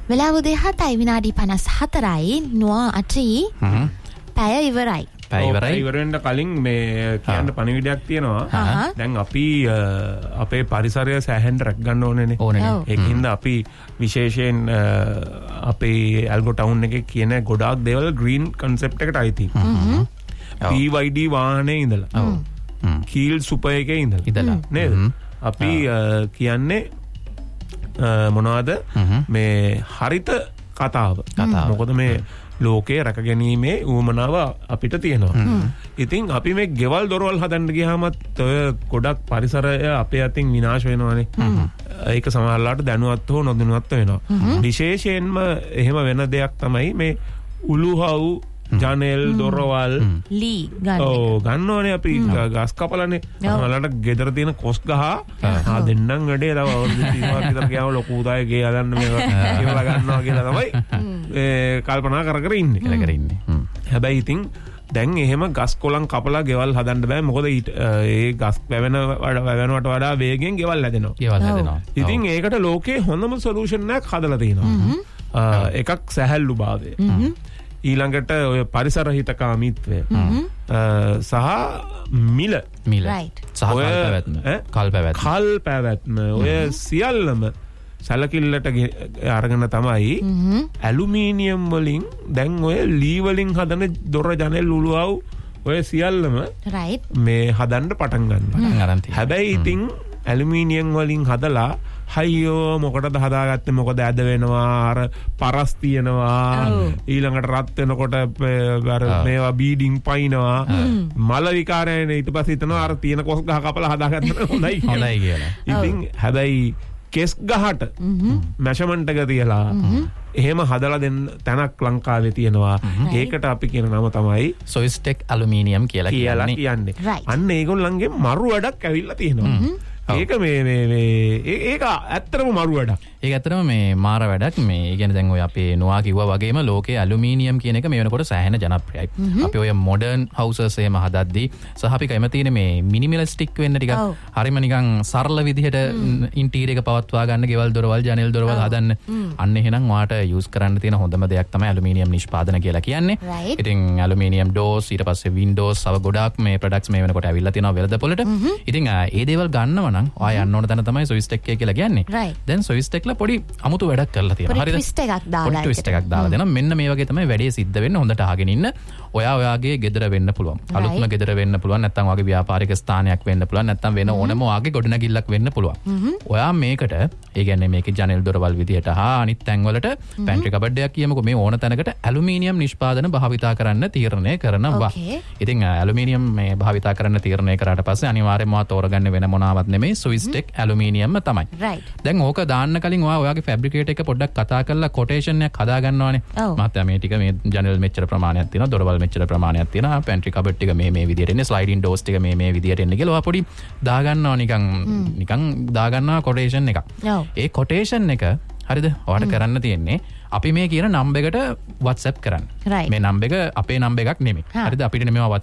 වෙලාව උදේ 7යි විනාඩි 54යි නුවා අටී පැය ඉවරයි. ඉවර වෙන්න කලින් මේ කියන්න පණිවිඩයක් තියෙනවා. දැන් අපි අපේ පරිසරය සෑහෙන්න රැක ගන්න ඕනේනේ. ඒකින්ද අපි විශේෂයෙන් අපේ ඇල්ගෝ ටවුන් එකේ කියන ගොඩාක් දේවල් ග්‍රීන් කන්සෙප්ට් එකට අයිති. BYD වාහනේ ඉඳලා කීල් සුපර් එකේ ඉඳලා නේද? අපි කියන්නේ මොනවද මේ හරිත කතාව. මොකද මේ ලෝකයේ රැක ගැනීමේ ඌමනාව අපිට තියෙනවා. ඉතින් අපි මේ ගෙවල් දොරවල් හදන්න ගියාමත් ඔය ගොඩක් පරිසරය අපේ අතින් විනාශ වෙනවානේ. ඒක සමහරවිට දැනුවත් හෝ නොදැනුවත් වෙනවා. විශේෂයෙන්ම එහෙම වෙන දෙයක් තමයි මේ උළුහව් ජනෙල් දොරවල් ලී ගන්න ඕනේ අපි ගස් කපලානේ. සමහරවිට ගෙදර තියෙන කොස් ගහ දෙන්නම් වැඩේ තව අවුරුදු 30ක් විතර ගියාම ලොකු උදාය ගේ හදන්න මේක කියලා ගන්නවා කියලා තමයි කල්පනා කර ඉන්නේ. හැබැයි ඉතින් දැන් එහෙම ගස් කොළන් කපලා ගෙවල් හදන්න බෑ. මොකද ඒ ගස් වැවෙනවට වඩා වේගෙන් ගෙවල් හැදෙනවා. ඉතින් ඒකට ලෝකේ හොඳම සොලියුෂන් එකක් හදලා තියෙනවා. එකක් සැහැල්ලු භාවය. ඊළඟට ඔය පරිසර හිතකාමීත්වය සහ මිල සහ කල් පැවැත්ම ඔය සියල්ලම සැලකිල්ලට අරගෙන තමයි ඇලුමීනියම් වලින් දැන් ඔය ලී වලින් හදන දොර ජනෙල් උළුවව් ඔය සියල්ලම මේ හදන්න පටන් ගන්නවා. හැබැයි ඉතින් ඇලුමීනියම් වලින් හදලා හයියෝ මොකටද හදාගත්තේ? මොකද ඇද වෙනවා, අර පරස් තියෙනවා, ඊළඟට රත් වෙනකොට අර මේවා බීඩින් පයින්නවා, මල විකාරයනේ. ඊට පස්සේ හිතනවා අර තියෙන කොස් ගහ කපලා හදාගත්ත හොඳයි කියලා. ඉතින් හැබැයි කෙස් ගහට මෙෂර්මන්ට් එක තියලා එහෙම හදලා දෙන්න තැනක් ලංකාවේ තියෙනවා. ඒකට අපි කියන නම තමයි සොයිස්ටෙක් ඇලුමිනියම් කියලා කියන්නේ. අන්න ඒගොල්ලන්ගේ මරු වැඩක් ඇවිල්ලා තියෙනවා. ඒක ඒක ඇත්තටම මරු වැඩක්. ඒක ඇත්තටම මේ මාර වැඩක්. මේ කියන්නේ දැන් ඔය අපේ නොවා කිව්වා වගේම ලෝකේ ඇලුමිනියම් කියන එක මේ වෙනකොට සෑහෙන ජනප්‍රියයි. අපි ඔය මොඩර්න් හවුසස් එහෙම හදද්දී සහ අපි කැමතිනේ මේ මිනිමලිස්ටික් වෙන්න ටිකක් හරිම නිකන් සරල විදිහට ඉන්ටීරියර් එක පවත්වා ගන්න ගෙවල් දොරවල් ජනෙල් දොරවල් හදන්න. අන්න එහෙනම් ඔයාට යූස් කරන්න තියෙන හොඳම දෙයක් තමයි ඇලුමිනියම් නිෂ්පාදන කියලා කියන්නේ. ඉතින් ඇලුමිනියම් ඩෝස් ඊට පස්සේ වින්ඩෝස් සව ගොඩාක් මේ ප්‍රොඩක්ට්ස් මේ වෙනකොට ඇවිල්ලා තියෙනවා වෙළඳපොළට. ඉතින් ඒ දේවල් ගන්නව නම් ඔය යන්න ඕන තැන තමයි සොයිස්ටෙක් කියලා කියන්නේ. දැන් සොයිස්ටෙක් පොඩි අමුතු වැඩක් කරලා තියෙනවා. හරිද? ට්විස්ට් එකක් දාලා දෙනවා. මෙන්න මේ වගේ තමයි වැඩේ සිද්ධ වෙන්නේ. හොඳට අහගෙන ඉන්න. ඔයාගේ ගෙදර වෙන්න පුළුවන්. අලුත්ම ගෙදර වෙන්න පුළුවන්. නැත්නම් ඔයාගේ ව්‍යාපාරික ස්ථානයක් වෙන්න පුළුවන්. නැත්නම් වෙන ඕනම ඔයාගේ ගොඩනැගිල්ලක් වෙන්න පුළුවන්. ඔයා මේකට ඒ කියන්නේ මේකේ ජනෙල් දොරවල් විදියට හා අනිත් තැන් වලට පැන්ට්‍රි කබඩ් එකක් කියමුකෝ මේ ඕන තැනකට ඇලුමිනියම් නිෂ්පාදන භාවිතා කරන්න තීරණය කරනවා. ඉතින් ඇලුමිනියම් මේ භාවිතා කරන්න තීරණය කරාට පස්සේ අනිවාර්යයෙන්ම ඔයා තෝරගන්නේ වෙන මොනවත් නෙමෙයි සොයිස්ටෙක් ඇලුමිනියම්ම තමයි. දැන් ඕක දාන්න කලින් ඔයාගේ ෆැබ්‍රිකේටර් එක පොඩ්ඩක් කතා කරලා කොටේෂන් එකක් හදා ගන්නවානේ. මහත්තයා මේ ටික මේ ජනෙල් මෙච්චර ප්‍රමාණයක් තියෙනවා, දොරවල් මෙච්චර ප්‍රමාණයක් තියෙනවා, පැන්ට්‍රි කබඩ් ටික මේ විදියට එන්නේ, ස්ලයිඩින් ඩෝස් ටික මේ විදියට එන්නේ කියලා ඔයා පොඩි දා ගන්නවා නිකන් දා ගන්නවා කොටේෂන් එකක්. ඒ කොටේෂන් එක හරිද? ඔයාට කරන්න තියෙන්නේ අපි මේ කියන නම්බර් එකට WhatsApp කරන්න. මේ නම්බර එක අපේ නම්බර එකක් නෙමෙයි. හරිද? අපිට මේවා